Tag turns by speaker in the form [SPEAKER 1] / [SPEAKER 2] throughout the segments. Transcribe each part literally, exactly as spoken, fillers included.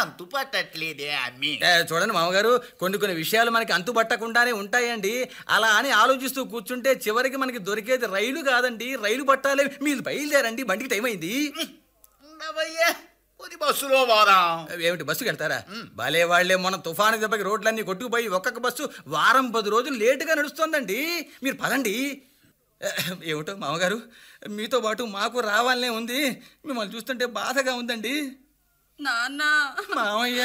[SPEAKER 1] అంతు పట్టట్లేదే అమ్మి.
[SPEAKER 2] చూడండి మామగారు, కొన్ని కొన్ని విషయాలు మనకి అంతుపట్టకుండానే ఉంటాయండి. అలా అని ఆలోచిస్తూ కూర్చుంటే చివరికి మనకి దొరికేది రైలు కాదండి, రైలు పట్టాలే. మీరు బయలుదేరండి, బండికి టైం అయింది.
[SPEAKER 1] బస్సులో పోదాం.
[SPEAKER 2] ఏమిటి, బస్సుకి వెళ్తారా? భలే వాళ్లే, మొన్న తుఫాను దెబ్బకి రోడ్లన్నీ కొట్టుకుపోయి ఒక్కొక్క బస్సు వారం పది రోజులు లేటుగా నడుస్తోందండి. మీరు పదండి. ఏమిటో మామగారు, మీతో పాటు మాకు రావాలనే ఉంది. మిమ్మల్ని చూస్తుంటే బాధగా ఉందండి.
[SPEAKER 3] నాన్న,
[SPEAKER 2] మామయ్య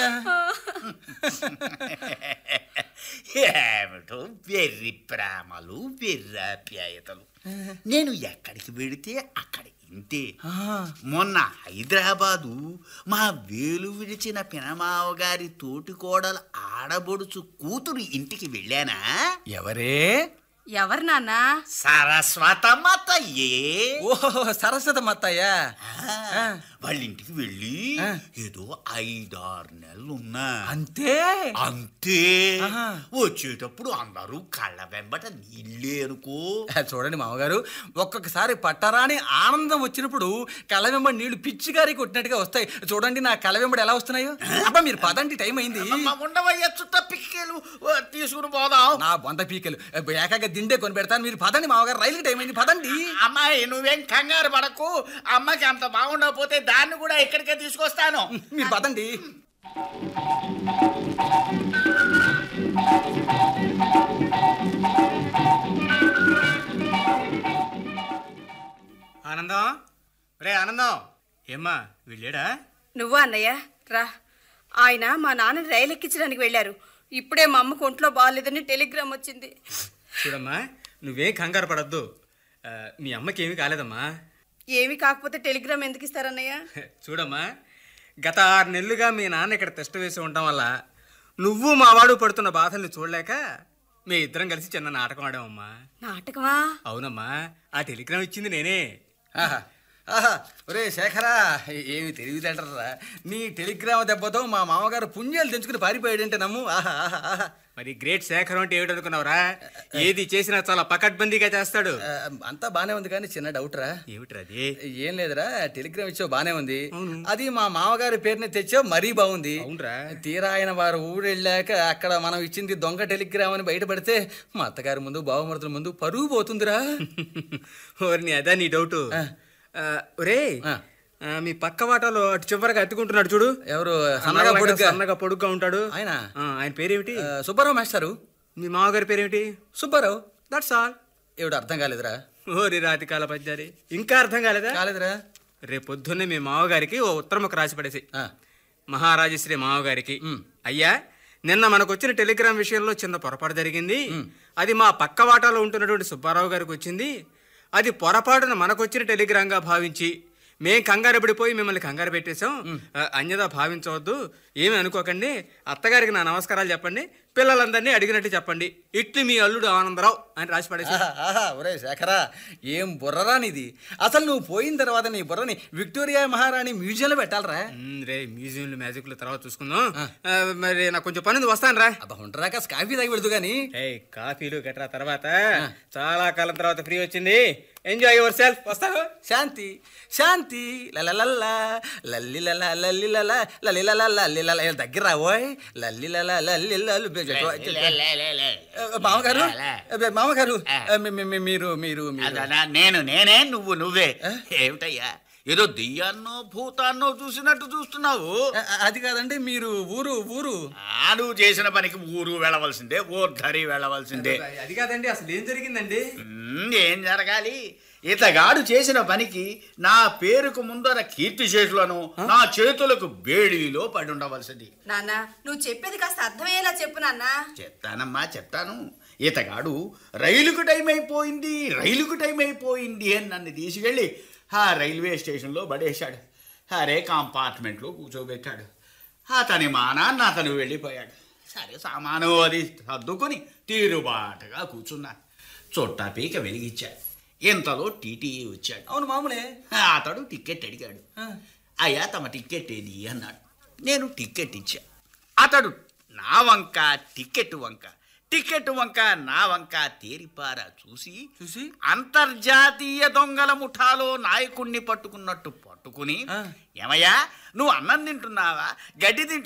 [SPEAKER 1] ఏమిటో వెర్రి ప్రేమలు, వెర్రి ఆప్యాయతలు. నేను ఎక్కడికి వెడితే అక్కడ ఇంతే. మొన్న హైదరాబాదు మా వేలు విడిచిన పినమావ గారి తోటి కోడలు ఆడబొడుచు కూతురు ఇంటికి వెళ్ళానా?
[SPEAKER 2] ఎవరే?
[SPEAKER 3] ఎవరు నాన్న?
[SPEAKER 1] సరస్వతమ్మత్తయ్యే.
[SPEAKER 2] ఓహో, సరస్వతమ్మత్తయ్య.
[SPEAKER 1] వాళ్ళ ఇంటికి వెళ్ళి ఏదో ఐదారు నెలలు ఉన్నా.
[SPEAKER 2] అంతే
[SPEAKER 1] అంతే. వచ్చేటప్పుడు అందరూ కళ్ళ వెంబట నీళ్ళే అనుకో.
[SPEAKER 2] చూడండి మామగారు, ఒక్కొక్కసారి పట్టరాని ఆనందం వచ్చినప్పుడు కళ్ళ వెంబడి నీళ్లు పిచ్చిగారి కొట్టినట్టుగా వస్తాయి. చూడండి నా కళ్ళ వెంబడి ఎలా వస్తున్నాయో. అబ్బా మీరు పదండి, టైం అయింది.
[SPEAKER 1] ఉండవయ్య, చుట్ట పిక్కలు తీసుకుని పోదాం.
[SPEAKER 2] నా బొంద పీకలు ఏకాగా దిండే కొని పెడతాను. మీరు పదండి మామగారు, రైలు టైం అయింది, పదండి.
[SPEAKER 1] అమ్మాయి నువ్వేం కంగారు పడకు. అమ్మకి అంత బాగుండకపోతే దాన్ని కూడా ఇక్కడికే తీసుకొస్తాను.
[SPEAKER 2] మీరు పదండి.
[SPEAKER 4] ఆనందం, రే ఆనందం, ఏమ్మా వెళ్ళాడా?
[SPEAKER 3] నువ్వా అన్నయ్య? రా. ఆయన మా నాన్న రైలు ఎక్కించడానికి వెళ్ళారు. ఇప్పుడే మా అమ్మకు ఒంట్లో బాగాలేదని టెలిగ్రామ్ వచ్చింది.
[SPEAKER 4] చూడమ్మా, నువ్వేం కంగారు పడద్దు. మీ అమ్మకి ఏమీ కాలేదమ్మా.
[SPEAKER 3] ఏమి కాకపోతే టెలిగ్రామ్ ఎందుకు ఇస్తారన్నయ్య?
[SPEAKER 4] చూడమ్మా, గత ఆరు నెలలుగా మీ నాన్న ఇక్కడ టెస్ట్ వేసి ఉండటం వల్ల నువ్వు మావాడు పడుతున్న బాధల్ని చూడలేక మీ ఇద్దరం కలిసి చిన్న నాటకం ఆడామమ్మా.
[SPEAKER 3] నాటకమా?
[SPEAKER 4] అవునమ్మా, ఆ టెలిగ్రామ్ ఇచ్చింది నేనే.
[SPEAKER 2] ఒరే శేఖరా, ఏమి తెలివితేటరా. నీ టెలిగ్రామ్ దెబ్బతో మా మామగారు పుణ్యాలు తెంచుకుని పారిపోయాడంటే నమ్ము. ఆహా ఆహా.
[SPEAKER 4] మరి గ్రేట్ శేఖరం అంటే ఏమిటనుకున్నావురా? ఏది చేసినా చాలా పకడ్బందీగా చేస్తాడు.
[SPEAKER 2] అంతా బానే ఉంది, కానీ చిన్న డౌట్ రా.
[SPEAKER 4] ఏమిట్రా అది?
[SPEAKER 2] ఏం లేదురా, టెలిగ్రామ్ ఇచ్చావు బానే ఉంది. అది మా మామగారి పేరుని తెచ్చావు, మరీ బాగుంది.
[SPEAKER 4] అవునరా.
[SPEAKER 2] తీరా ఆయన వారు ఊరు వెళ్ళాక అక్కడ మనం ఇచ్చింది దొంగ టెలిగ్రామ్ అని బయటపడితే మా అత్తగారి ముందు, బావమరుదుల ముందు పరుగు పోతుందిరా.
[SPEAKER 4] ఓర్ని అదా నీ డౌట్? ఒరే, మీ పక్క వాటాలో అటు చివరిగా అత్తుకుంటున్నాడు చూడు.
[SPEAKER 2] ఎవరు?
[SPEAKER 4] సన్నగా పొడుగ్గా ఉంటాడు
[SPEAKER 2] ఆయన.
[SPEAKER 4] ఆయన పేరేమిటి?
[SPEAKER 2] సుబ్బారావు మాస్టారు.
[SPEAKER 4] మీ మామగారి పేరేమిటి?
[SPEAKER 2] సుబ్బారావు.
[SPEAKER 4] That's all.
[SPEAKER 2] ఏమిటి అర్థం కాలేదురా?
[SPEAKER 4] ఓరి రాతికాల పద్యారి, ఇంకా అర్థం కాలేదా?
[SPEAKER 2] కాలేదురా.
[SPEAKER 4] రేపు పొద్దున్నే మీ మామగారికి ఓ ఉత్తరం ఒక రాసి పడేసి, మహారాజశ్రీ మామగారికి, అయ్యా నిన్న మనకు వచ్చిన టెలిగ్రామ్ విషయంలో చిన్న పొరపాటు జరిగింది. అది మా పక్క వాటాలో ఉంటున్నటువంటి సుబ్బారావు గారికి వచ్చింది. అది పొరపాటున మనకొచ్చిన టెలిగ్రామ్గా భావించి మేం కంగారు పడిపోయి మిమ్మల్ని కంగారు పెట్టేశాం. అన్యదా భావించవద్దు, ఏమి అనుకోకండి. అత్తగారికి నా నమస్కారాలు చెప్పండి, పిల్లలందరినీ అడిగినట్టు చెప్పండి. ఇట్లు మీ అల్లుడు ఆనందరావు అని రాసి పడేసి.
[SPEAKER 2] ఒరే శేఖరా, ఏం బుర్రరా నీది. అసలు నువ్వు పోయిన తర్వాత నీ బుర్రని విక్టోరియా మహారాణి మ్యూజియంలో పెట్టాలరా.
[SPEAKER 4] రే, మ్యూజియంలో మ్యాజిక్లు తర్వాత చూసుకుందాం. మరి నాకు కొంచెం పని ఉంది, వస్తాను రా.
[SPEAKER 2] అబ్బా ఉండరా, కాస్త కాఫీ తాగి పెడదు కానీ.
[SPEAKER 4] ఏ కాఫీలు గట్రా తర్వాత, చాలా కాలం తర్వాత ఫ్రీ వచ్చింది. Enjoy your self. వస్తాను.
[SPEAKER 2] శాంతి శాంతి లలలల్లా లల్లిలల లల్లిలల లలిలల లల్లిలల. దగ్గర రావోయ్. లల్లిలల లల్లిలలు. మామగారు, మామగారు మీరు మీరు
[SPEAKER 1] నేను నేనే నువ్వు నువ్వే. ఏమిటయ్యా, ఏదో దెయ్యాన్నో భూతాన్నో చూసినట్టు చూస్తున్నావు?
[SPEAKER 2] అది కాదండి, మీరు ఊరు ఊరు
[SPEAKER 1] నువ్వు చేసిన పనికి ఊరు వెళ్ళవలసిందే, ఓర్ధరి వెళ్ళవలసిందే.
[SPEAKER 4] అది కాదండి, అసలు ఏం జరిగిందండి?
[SPEAKER 1] ఏం జరగాలి? ఇతగాడు చేసిన పనికి నా పేరుకు ముందర కీర్తిశేషులను, నా చేతులకు బేడీలో పడి ఉండవలసింది.
[SPEAKER 3] నాన్న, నువ్వు చెప్పేది కాస్త అర్థమయ్యేలా చెప్పు నాన్న.
[SPEAKER 1] చెప్తానమ్మా చెప్తాను. ఇతగాడు రైలుకు టైం అయిపోయింది, రైలుకు టైం అయిపోయింది అని నన్ను తీసుకెళ్ళి ఆ రైల్వే స్టేషన్లో పడేశాడు. అరే కంపార్ట్మెంట్లో కూర్చోబెట్టాడు. అతని మా నాన్న అతను వెళ్ళిపోయాడు. సరే సామాను అది సర్దుకొని తీరుబాటుగా కూర్చున్నా. చుట్టా పీక వెలిగించాడు. ఇంతలో టీటీఈ వచ్చాడు.
[SPEAKER 2] అవును మామూలే.
[SPEAKER 1] అతడు టికెట్ అడిగాడు. అయ్యా తమ టికెట్ ఏది అన్నాడు. నేను టికెట్ ఇచ్చా. అతడు నా వంక టికెట్ వంక టికెట్ వంక నా వంక తేరిపారా చూసి
[SPEAKER 2] చూసి
[SPEAKER 1] అంతర్జాతీయ దొంగల ముఠాలో నాయకుణ్ణి పట్టుకున్నట్టు పట్టుకుని, ఏమయ్యా నువ్వు అన్నం తింటున్నావా, గడ్డి తింటున్నావా